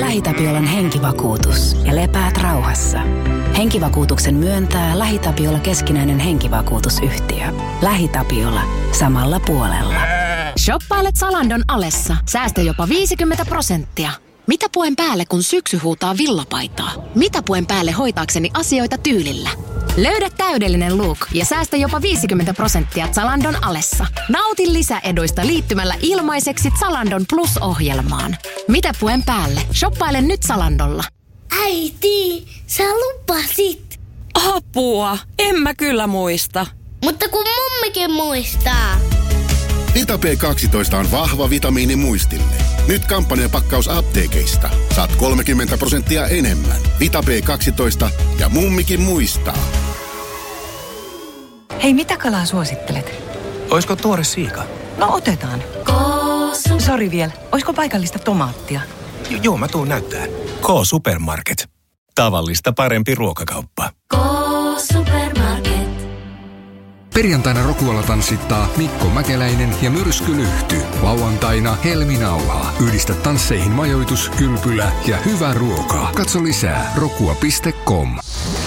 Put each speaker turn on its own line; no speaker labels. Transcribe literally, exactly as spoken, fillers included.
LähiTapiolan henkivakuutus ja lepäät rauhassa. Henkivakuutuksen myöntää LähiTapiola keskinäinen henkivakuutusyhtiö. LähiTapiola. Samalla puolella.
Shoppailet Zalandon alessa. Säästä jopa viisikymmentä prosenttia. Mitä puen päälle, kun syksy huutaa villapaitaa? Mitä puen päälle hoitaakseni asioita tyylillä? Löydä täydellinen look ja säästä jopa viisikymmentä prosenttia Zalandon alessa. Nauti lisäeduista liittymällä ilmaiseksi Zalandon Plus-ohjelmaan. Mitä puen päälle? Shoppaile nyt Zalandolla.
Äiti, sä lupasit.
Apua, en mä kyllä muista.
Mutta kun mummikin muistaa.
Vita P kaksitoista on vahva vitamiini muistille. Nyt kampanjapakkaus apteekeista. Saat kolmekymmentä prosenttia enemmän. Vita P kaksitoista ja mummikin muistaa.
Hei, mitä kalaa suosittelet?
Oisko tuore siika?
No otetaan.
Koosu.
Sori vielä, oisko paikallista tomaattia?
J- joo, mä tuun näyttää. K-Supermarket. Tavallista parempi ruokakauppa.
K-Supermarket.
Perjantaina Rokualla tanssittaa Mikko Mäkeläinen ja Myrsky Lyhty. Lauantaina Helmi Nauhaa. Yhdistä tansseihin majoitus, kylpylä ja hyvä ruoka. Katso lisää rokua piste com.